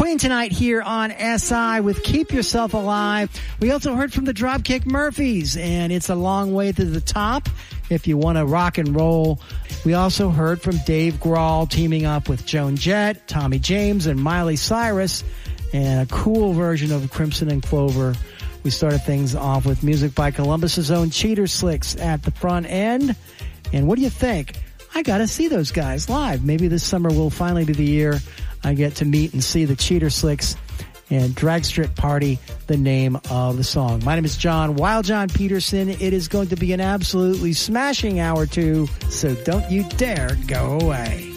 Queen tonight here on SI with Keep Yourself Alive. We also heard from the Dropkick Murphys, and it's a long way to the top if you want to rock and roll. We also heard from Dave Grohl teaming up with Joan Jett, Tommy James, and Miley Cyrus, and a cool version of Crimson and Clover. We started things off with music by Columbus's own Cheater Slicks at the front end. And what do you think? I got to see those guys live. Maybe this summer will finally be the year I get to meet and see the Cheater Slicks, and Drag Strip Party, the name of the song. My name is John, Wild John Peterson. It is going to be an absolutely smashing hour 2, so don't you dare go away.